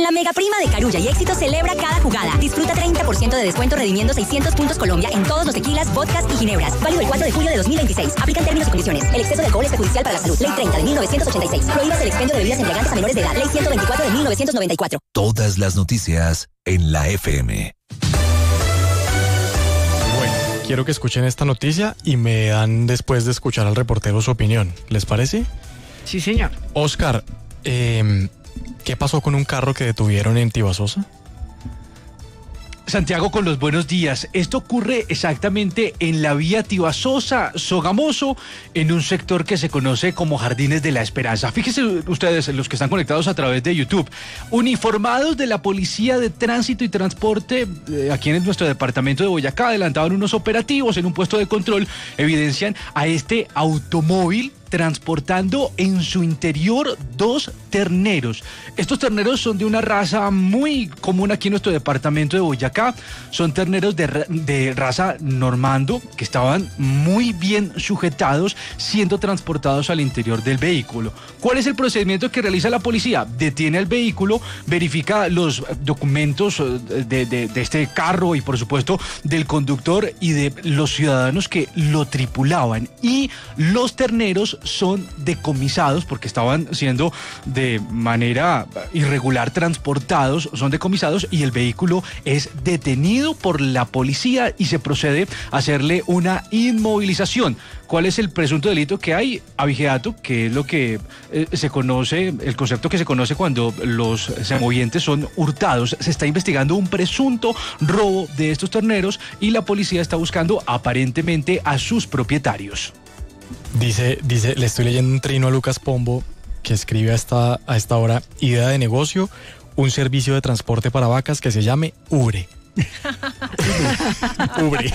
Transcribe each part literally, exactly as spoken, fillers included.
La mega prima de Carulla y Éxito celebra cada jugada. Disfruta treinta por ciento de descuento redimiendo seiscientos puntos Colombia en todos los tequilas, vodkas y ginebras. Válido el cuatro de julio de dos mil veintiséis. Aplican términos y condiciones. El exceso de alcohol es perjudicial para la salud. Ley treinta de mil novecientos ochenta y seis. Prohíbas el expendio de bebidas embriagantes a menores de edad. Ley ciento veinticuatro de mil novecientos noventa y cuatro. Todas las noticias en la F M. Bueno, quiero que escuchen esta noticia y me dan después de escuchar al reportero su opinión. ¿Les parece? Sí, señor. Oscar, eh, ¿qué pasó con un carro que detuvieron en Tibasosa? Santiago, con los buenos días. Esto ocurre exactamente en la vía Tibasosa, Sogamoso, en un sector que se conoce como Jardines de la Esperanza. Fíjense ustedes, los que están conectados a través de YouTube. Uniformados de la Policía de Tránsito y Transporte, eh, aquí en nuestro departamento de Boyacá, adelantaban unos operativos en un puesto de control, evidencian a este automóvil transportando en su interior dos terneros. Estos terneros son de una raza muy común aquí en nuestro departamento de Boyacá. Son terneros de, de raza normando que estaban muy bien sujetados, siendo transportados al interior del vehículo. ¿Cuál es el procedimiento que realiza la policía? Detiene el vehículo, verifica los documentos de, de, de este carro y por supuesto del conductor y de los ciudadanos que lo tripulaban. Y los terneros son decomisados porque estaban siendo de manera irregular transportados, son decomisados y el vehículo es detenido por la policía y se procede a hacerle una inmovilización. ¿Cuál es el presunto delito que hay? Abigeato, que es lo que eh, se conoce, el concepto que se conoce cuando los semovientes son hurtados. Se está investigando un presunto robo de estos terneros y la policía está buscando aparentemente a sus propietarios. Dice, dice, le estoy leyendo un trino a Lucas Pombo que escribe a esta, a esta hora: idea de negocio, un servicio de transporte para vacas que se llame Ubre. Ubre.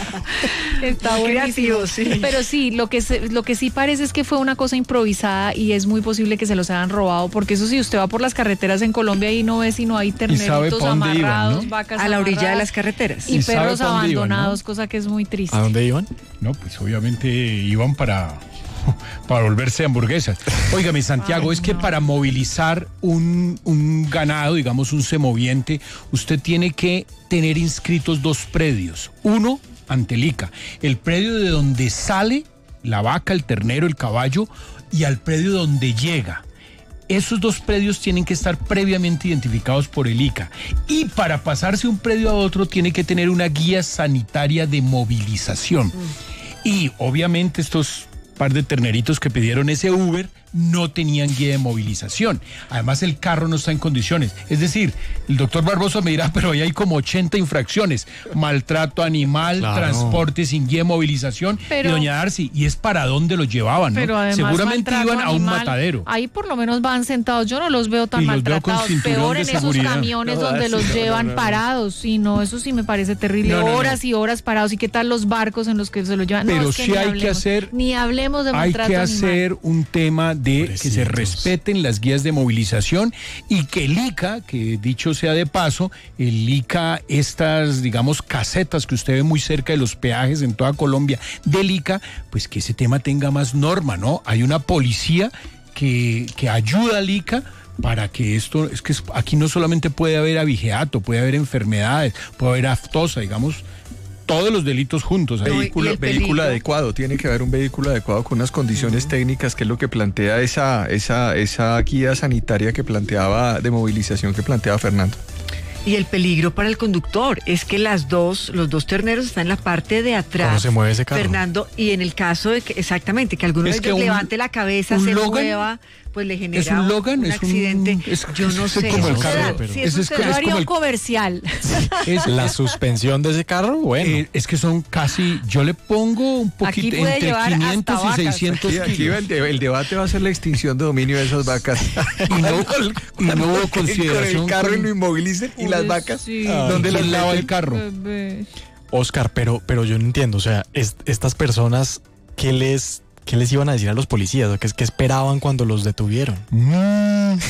Está buenísimo. Sí. Pero sí, lo que se, lo que sí parece es que fue una cosa improvisada y es muy posible que se los hayan robado, porque eso, si usted va por las carreteras en Colombia y no ve si no hay terneritos amarrados, iban, ¿no? vacas a la orilla amarradas, de las carreteras y, y perros abandonados, iban, ¿no? cosa que es muy triste. ¿A dónde iban? No, pues obviamente iban para para volverse hamburguesas. Óigame, Santiago, Ay, es que no. para movilizar un, un ganado, digamos un semoviente, usted tiene que tener inscritos dos predios. Uno ante el I C A, el predio de donde sale la vaca, el ternero, el caballo, y al predio donde llega. Esos dos predios tienen que estar previamente identificados por el I C A. Y para pasarse un predio a otro tiene que tener una guía sanitaria de movilización. Mm. Y obviamente estos par de terneritos que pidieron ese Uber no tenían guía de movilización. Además, el carro no está en condiciones. Es decir, el doctor Barbosa me dirá, pero ahí hay como ochenta infracciones. Maltrato animal, claro. transporte sin guía de movilización. Pero, y doña Darcy, ¿y es para dónde los llevaban? Pero ¿no? además, seguramente iban animal, a un matadero. Ahí por lo menos van sentados. Yo no los veo tan y maltratados. Peor en esos camiones no, donde los sí, llevan no, no, no. parados. Sí, no, eso sí me parece terrible. No, no, horas no. y horas parados. ¿Y qué tal los barcos en los que se los llevan? Pero no, es que sí hay hablemos, que hacer... Ni hablemos de maltrato animal. Hay que hacer animal. un tema de Pobrecitos. que se respeten las guías de movilización y que el I C A, que dicho sea de paso, el I C A, estas, digamos, casetas que usted ve muy cerca de los peajes en toda Colombia del I C A, pues que ese tema tenga más norma, ¿no? Hay una policía que, que ayuda al I C A para que esto, es que aquí no solamente puede haber abigeato, puede haber enfermedades, puede haber aftosa, digamos, todos los delitos juntos. Ahí. Vehículo, vehículo adecuado, tiene que haber un vehículo adecuado con unas condiciones uh-huh. técnicas, que es lo que plantea esa, esa, esa guía sanitaria que planteaba, de movilización que planteaba Fernando. Y el peligro para el conductor es que las dos, los dos terneros están en la parte de atrás. ¿Cómo se mueve ese carro? Fernando, y en el caso de que, exactamente, que alguno es de ellos un, levante la cabeza, se Logan, mueva, pues le genera ¿es un, Logan? un ¿Es accidente. Un, es, Yo no es sé. Como el Eso carro, da, pero, si es, eso es, se es, da. es como el comercial. Es la suspensión de ese carro, bueno. Eh, es que son casi, yo le pongo un poquito entre quinientos y seiscientos kilos. Aquí, aquí el, de, el debate va a ser la extinción de dominio de esas vacas. y, no, y no hubo consideración. Con el carro con... y lo inmovilicen y las vacas. Sí. ¿Dónde ¿Quién las lava el carro? Bebé. Oscar, pero, pero yo no entiendo, o sea, es, estas personas, ¿qué les, qué les iban a decir a los policías? ¿Qué, qué esperaban cuando los detuvieron? Mm.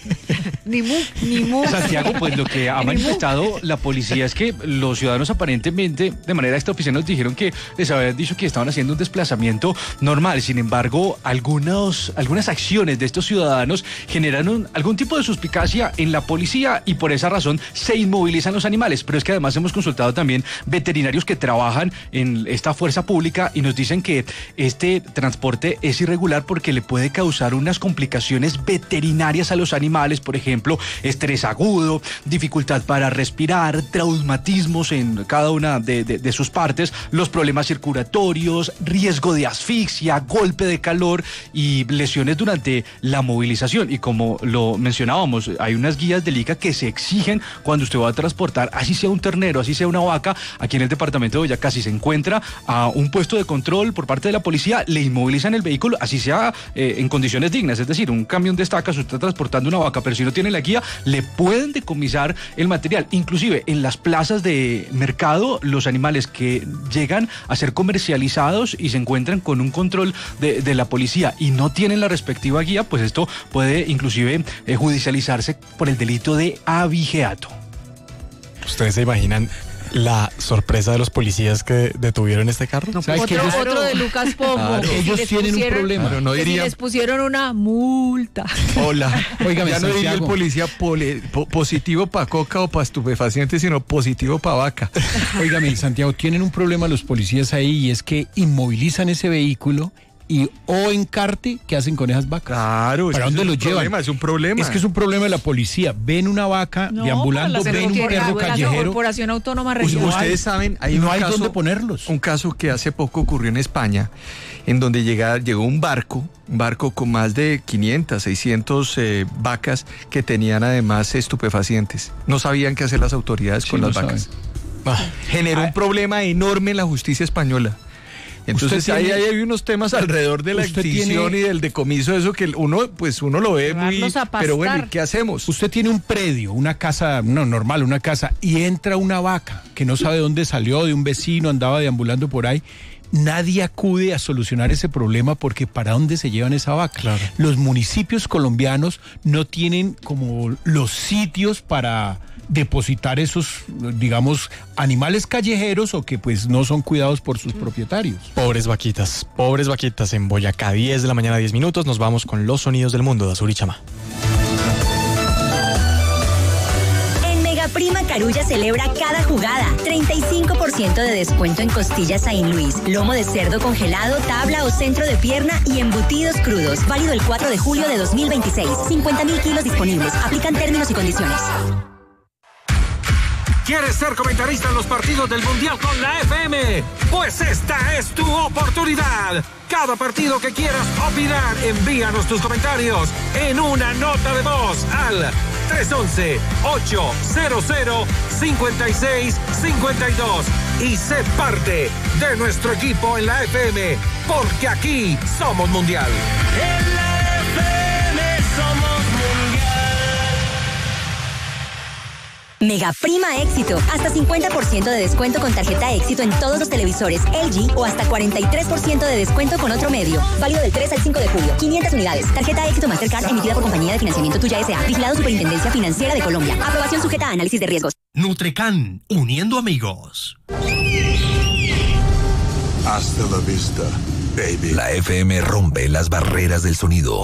Ni mu, ni mu. Santiago, pues lo que ha manifestado la policía es que los ciudadanos aparentemente, de manera extraoficial, nos dijeron que les habían dicho que estaban haciendo un desplazamiento normal. Sin embargo, algunos, algunas acciones de estos ciudadanos generaron algún tipo de suspicacia en la policía y por esa razón se inmovilizan los animales. Pero es que además hemos consultado también veterinarios que trabajan en esta fuerza pública y nos dicen que este transporte es irregular porque le puede causar unas complicaciones veterinarias a los animales, por ejemplo, estrés agudo, dificultad para respirar, traumatismos en cada una de, de, de sus partes, los problemas circulatorios, riesgo de asfixia, golpe de calor y lesiones durante la movilización. Y como lo mencionábamos, hay unas guías del I C A que se exigen cuando usted va a transportar, así sea un ternero, así sea una vaca. Aquí en el departamento de Boyacá, si se encuentra a un puesto de control por parte de la policía, le inmovilizan el vehículo, así sea eh, en condiciones dignas, es decir, un camión de estacas, usted está transportando una vaca, pero si no tiene la guía, le pueden decomisar el material. Inclusive en las plazas de mercado, los animales que llegan a ser comercializados y se encuentran con un control de, de la policía y no tienen la respectiva guía, pues esto puede inclusive eh, judicializarse por el delito de abigeato. ¿Ustedes se imaginan la sorpresa de los policías que detuvieron este carro? No, otro, ellos, otro de Lucas Pombo. Claro, ellos si tienen pusieron, un problema. Claro, no diría... si les pusieron una multa. Hola. Óigame, ya no diría el Santiago. policía poli, po, positivo para coca o para estupefacientes, sino positivo para vaca. Óigame, Santiago, tienen un problema los policías ahí y es que inmovilizan ese vehículo y o encarte, ¿qué hacen con esas vacas? Claro. ¿Para dónde es lo un llevan? Problema, es un problema. Es que es un problema de la policía. Ven una vaca No, deambulando, pero la- ven un pero perro la- callejero. La Corporación Autónoma Us- Regional. Ustedes saben, hay no un hay caso, dónde ponerlos. un caso que hace poco ocurrió en España, en donde llega, llegó un barco, un barco con más de quinientas, seiscientas eh, vacas que tenían además estupefacientes. No sabían qué hacer las autoridades Sí, con no las vacas. saben. Ah, Generó Ah. un problema enorme en la justicia española. Entonces Usted ahí, tiene- ahí hay unos temas alrededor de la usted extinción tiene- y del decomiso, eso que uno, pues uno lo ve muy... Llevarlos a pastar. Pero bueno, ¿y qué hacemos? Usted tiene un predio, una casa, no, normal, una casa, y entra una vaca que no sabe dónde salió, de un vecino, andaba deambulando por ahí. Nadie acude a solucionar ese problema porque ¿para dónde se llevan esa vaca? Claro. Los municipios colombianos no tienen como los sitios para depositar esos, digamos, animales callejeros o que pues no son cuidados por sus propietarios. pobres vaquitas, pobres vaquitas en Boyacá, diez de la mañana, diez minutos. Nos vamos con los sonidos del mundo de Azur y Chama. En Megaprima Carulla celebra cada jugada. treinta y cinco por ciento de descuento en costillas Saint Luis, lomo de cerdo congelado, tabla o centro de pierna y embutidos crudos. Válido el cuatro de julio de dos mil veintiséis. cincuenta mil kilos disponibles. Aplican términos y condiciones. ¿Quieres ser comentarista en los partidos del Mundial con la F M? Pues esta es tu oportunidad. Cada partido que quieras opinar, envíanos tus comentarios en una nota de voz al tres once, ochocientos, cincuenta y seis cincuenta y dos y sé parte de nuestro equipo en la F M, porque aquí somos Mundial. En la F M somos Mundial. Megaprima Éxito. Hasta cincuenta por ciento de descuento con tarjeta Éxito en todos los televisores L G o hasta cuarenta y tres por ciento de descuento con otro medio. Válido del tres al cinco de julio. quinientas unidades. Tarjeta Éxito Mastercard emitida por Compañía de Financiamiento Tuya S A. Vigilado Superintendencia Financiera de Colombia. Aprobación sujeta a análisis de riesgos. Nutrecan, uniendo amigos. Hasta la vista, baby. La F M rompe las barreras del sonido.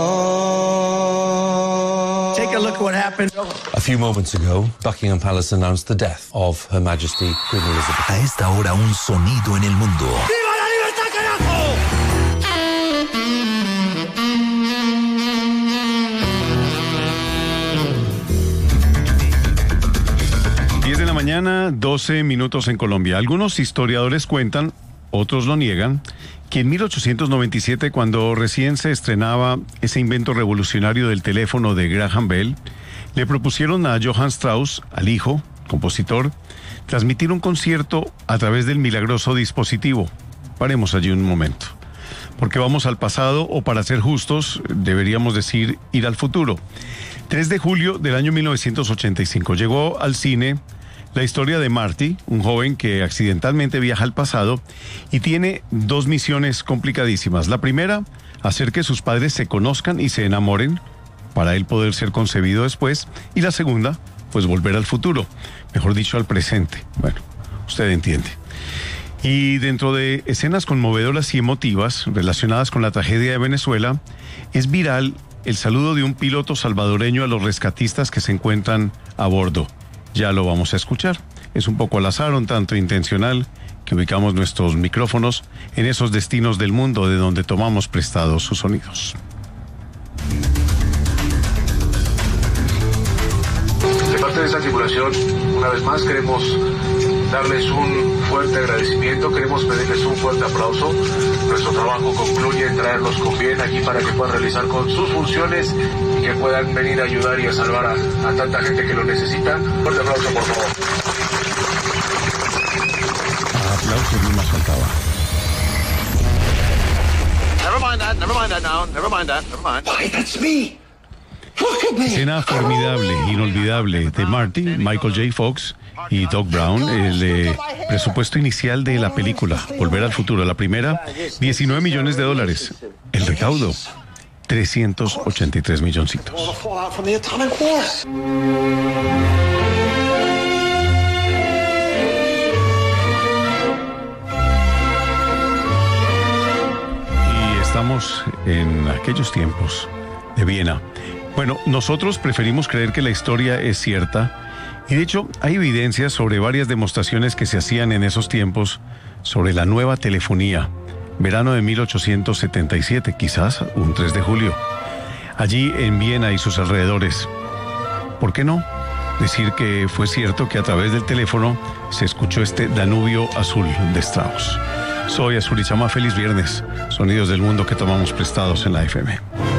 Take a look at what happened. A few moments ago, Buckingham Palace announced the death of Her Majesty Queen Elizabeth. A esta hora, un sonido en el mundo. ¡Viva la libertad, carajo! diez de la mañana, doce minutos en Colombia. Algunos historiadores cuentan, otros lo niegan, que en mil ochocientos noventa y siete, cuando recién se estrenaba ese invento revolucionario del teléfono de Graham Bell, le propusieron a Johann Strauss, al hijo, compositor, transmitir un concierto a través del milagroso dispositivo. Paremos allí un momento, porque vamos al pasado, o para ser justos, deberíamos decir ir al futuro. tres de julio del año mil novecientos ochenta y cinco llegó al cine la historia de Marty, un joven que accidentalmente viaja al pasado y tiene dos misiones complicadísimas. La primera, hacer que sus padres se conozcan y se enamoren, para él poder ser concebido después, y la segunda, pues volver al futuro, mejor dicho, al presente. Bueno, usted entiende. Y dentro de escenas conmovedoras y emotivas relacionadas con la tragedia de Venezuela, es viral el saludo de un piloto salvadoreño a los rescatistas que se encuentran a bordo. Ya lo vamos a escuchar. Es un poco al azar, un tanto intencional, que ubicamos nuestros micrófonos en esos destinos del mundo de donde tomamos prestados sus sonidos. De parte de esta tripulación, una vez más queremos darles un fuerte agradecimiento, queremos pedirles un fuerte aplauso. Nuestro trabajo concluye en traerlos con bien aquí para que puedan realizar con sus funciones y que puedan venir a ayudar y a salvar a, a tanta gente que lo necesita. Fuerte aplauso, por favor. Aplausos, no más faltaba. Never mind that, never mind that now, never mind that, never mind. Why, that's me. Escena formidable, inolvidable de Marty, Michael J. Fox y Doc Brown, el eh, presupuesto inicial de la película Volver al Futuro. La primera, diecinueve millones de dólares. El recaudo, trescientos ochenta y tres milloncitos. Y estamos en aquellos tiempos de Viena. Bueno, nosotros preferimos creer que la historia es cierta, y de hecho hay evidencias sobre varias demostraciones que se hacían en esos tiempos sobre la nueva telefonía, verano de mil ochocientos setenta y siete, quizás un tres de julio, allí en Viena y sus alrededores. ¿Por qué no decir que fue cierto que a través del teléfono se escuchó este Danubio Azul de Strauss? Soy Azurichama, feliz viernes, sonidos del mundo que tomamos prestados en la F M.